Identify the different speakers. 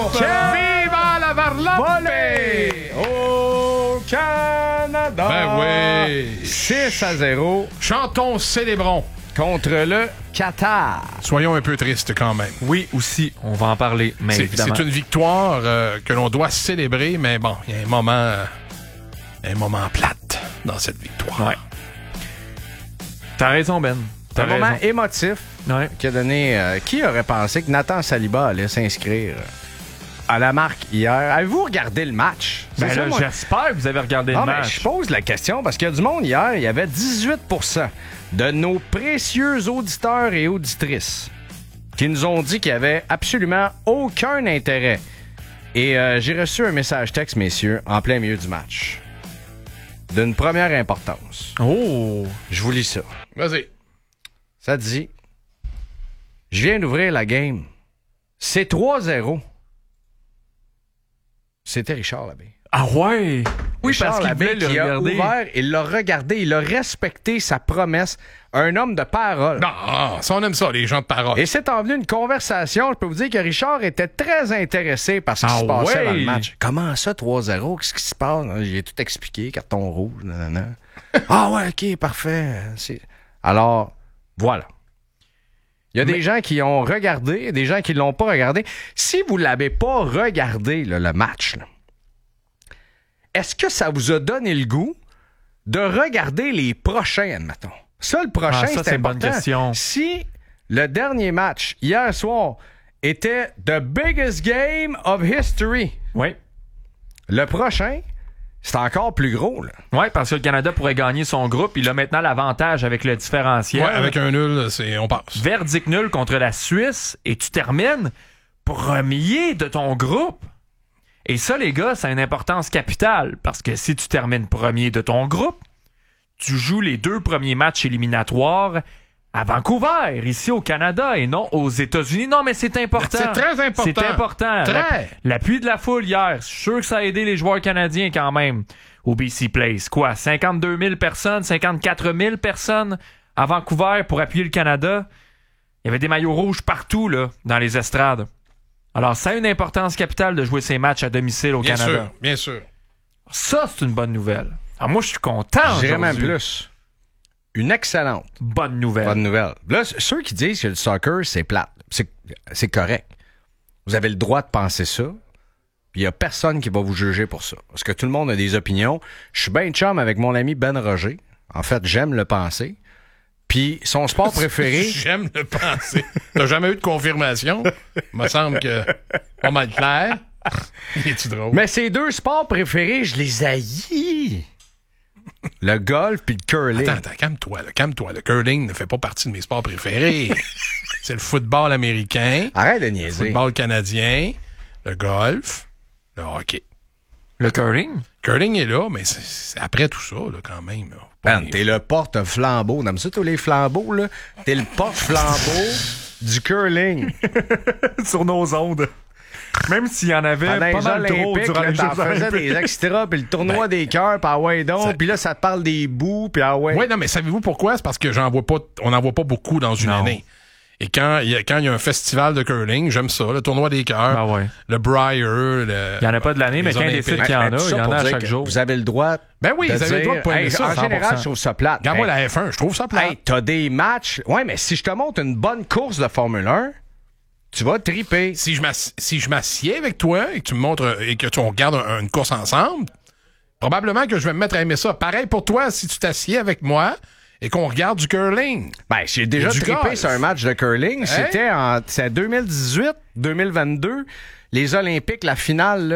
Speaker 1: Viva la Varlope!
Speaker 2: Au Canada!
Speaker 1: Ben oui!
Speaker 2: 6-0
Speaker 1: Chantons, célébrons.
Speaker 2: contre le Qatar.
Speaker 1: Soyons un peu tristes quand même.
Speaker 3: Oui, aussi, on va en parler, mais évidemment.
Speaker 1: C'est une victoire que l'on doit célébrer, mais bon, il y a un moment plate dans cette victoire.
Speaker 3: Ouais. T'as raison, Ben.
Speaker 2: C'est un moment émotif
Speaker 3: Ouais.
Speaker 2: qui a donné... qui aurait pensé que Nathan Saliba allait s'inscrire à la marque hier? Avez-vous regardé le match?
Speaker 3: Ben
Speaker 2: C'est
Speaker 3: là,
Speaker 2: ça, moi.
Speaker 3: j'espère que vous avez regardé
Speaker 2: Non,
Speaker 3: le
Speaker 2: mais
Speaker 3: match.
Speaker 2: je pose la question parce qu'il y a du monde hier. Il y avait 18% de nos précieux auditeurs et auditrices qui nous ont dit qu'il n'y avait absolument aucun intérêt. Et j'ai reçu un message texte, messieurs, en plein milieu du match. D'une première importance.
Speaker 3: Oh!
Speaker 2: Je vous lis ça.
Speaker 1: Vas-y.
Speaker 2: Ça dit: je viens d'ouvrir la game. C'est 3-0. C'était Richard Labbé.
Speaker 3: Ah ouais! Oui,
Speaker 2: Richard
Speaker 3: parce qu'il
Speaker 2: Labbé
Speaker 3: voulait le
Speaker 2: qui a
Speaker 3: regarder.
Speaker 2: ouvert, il l'a regardé, il a respecté sa promesse. Un homme de parole.
Speaker 1: Non, ça, on aime ça, les gens de parole.
Speaker 2: Et c'est envenu une conversation. Je peux vous dire que Richard était très intéressé par ce qui
Speaker 3: Ah
Speaker 2: se passait
Speaker 3: ouais?
Speaker 2: dans le match. Comment ça, 3-0? Qu'est-ce qui se passe? J'ai tout expliqué, carton rouge, nanana. Ah ouais, OK, parfait. Alors, voilà. Il y a des gens qui ont regardé, des gens qui ne l'ont pas regardé. Si vous ne l'avez pas regardé, là, le match, là, est-ce que ça vous a donné le goût de regarder les prochains, admettons? Ça, le prochain,
Speaker 3: ça,
Speaker 2: c'est
Speaker 3: c'est une bonne
Speaker 2: important.
Speaker 3: question.
Speaker 2: Si le dernier match, hier soir, était the biggest game of history,
Speaker 3: Oui.
Speaker 2: le prochain, c'est encore plus gros, là.
Speaker 3: Oui, parce que le Canada pourrait gagner son groupe. Il a maintenant l'avantage avec le différentiel.
Speaker 1: Ouais, avec un nul, on passe.
Speaker 3: Verdict nul contre la Suisse et tu termines premier de ton groupe. Et ça, les gars, ça a une importance capitale parce que si tu termines premier de ton groupe, tu joues les 2 premiers matchs éliminatoires à Vancouver, ici au Canada, et non aux États-Unis. Non, mais c'est important.
Speaker 1: C'est très important.
Speaker 3: C'est important.
Speaker 1: Très.
Speaker 3: L'appui de la foule hier, je suis sûr que ça a aidé les joueurs canadiens quand même au BC Place. Quoi, 52 000 personnes, 54 000 personnes à Vancouver pour appuyer le Canada. Il y avait des maillots rouges partout là, dans les estrades. Alors, ça a une importance capitale de jouer ces matchs à domicile au Canada.
Speaker 1: Sûr, bien sûr.
Speaker 3: Ça, c'est une bonne nouvelle. Alors, moi, je suis content.
Speaker 2: Je dirais même
Speaker 3: aujourd'hui.
Speaker 2: plus. Une excellente
Speaker 3: Bonne nouvelle.
Speaker 2: bonne nouvelle. Là, ceux qui disent que le soccer, c'est plate, c'est correct. Vous avez le droit de penser ça. Puis il n'y a personne qui va vous juger pour ça. Parce que tout le monde a des opinions. Je suis bien chum avec mon ami Ben Roger. En fait, j'aime le penser. Puis son sport préféré...
Speaker 1: J'aime le penser. T'as jamais eu de confirmation? Il me semble que pas mal clair. Es-tu drôle?
Speaker 2: Mais ces 2 sports préférés, je les haïs. Le golf puis le curling.
Speaker 1: Attends, calme-toi. Calme-toi. Le curling ne fait pas partie de mes sports préférés. C'est le football américain,
Speaker 2: Arrête de
Speaker 1: le
Speaker 2: niaiser.
Speaker 1: football canadien, le golf, le hockey.
Speaker 3: Le curling?
Speaker 1: Curling est là, mais c'est après tout ça, là, quand même. Là.
Speaker 2: Man, t'es le porte-flambeau. T'aimes ça, tous les flambeaux, là? T'es le porte-flambeau du curling.
Speaker 3: Sur nos ondes. Même s'il y en avait
Speaker 2: Pendant
Speaker 3: pas
Speaker 2: les
Speaker 3: mal trop
Speaker 2: Olympiques,
Speaker 3: durant
Speaker 2: là,
Speaker 3: les
Speaker 2: t'en
Speaker 3: Jeux
Speaker 2: faisais
Speaker 3: olympiques.
Speaker 2: des extras, puis le tournoi des cœurs, puis ah ouais donc, puis là, ça te parle des bouts, puis ah ouais.
Speaker 1: Oui, non, mais savez-vous pourquoi? C'est parce que on n'en voit pas beaucoup dans une
Speaker 3: Non.
Speaker 1: année. Et quand il y a un festival de curling, j'aime ça, le tournoi des cœurs,
Speaker 3: Ah ouais.
Speaker 1: le Briar, le...
Speaker 3: Il n'y en a pas de l'année, mais quand il décide qu'il y en a,
Speaker 2: tout
Speaker 3: il
Speaker 2: ça
Speaker 3: y en
Speaker 2: pour
Speaker 3: a à
Speaker 2: dire
Speaker 3: chaque
Speaker 2: que
Speaker 3: jour.
Speaker 2: Vous avez le droit.
Speaker 1: Ben oui,
Speaker 2: de
Speaker 1: vous avez le droit de
Speaker 2: dire,
Speaker 1: pas aimer ça,
Speaker 2: en général,
Speaker 3: 100%.
Speaker 2: je trouve ça plate.
Speaker 1: Regarde-moi la F1, je trouve ça plat.
Speaker 2: Hey, t'as des matchs. Ouais, mais si je te montre une bonne course de Formule 1, tu vas triper.
Speaker 1: Si je m'assieds avec toi et que tu me montres et que on regarde une course ensemble, probablement que je vais me mettre à aimer ça. Pareil pour toi, si tu t'assieds avec moi et qu'on regarde du curling.
Speaker 2: Ben, j'ai déjà
Speaker 1: Et du
Speaker 2: trippé
Speaker 1: golf.
Speaker 2: sur un match de curling.
Speaker 1: Hein?
Speaker 2: C'est 2018, 2022, les Olympiques, la finale, là.